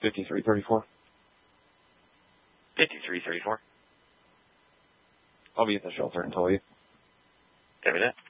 5334. 5334. I'll be at the shelter until 8. Copy that.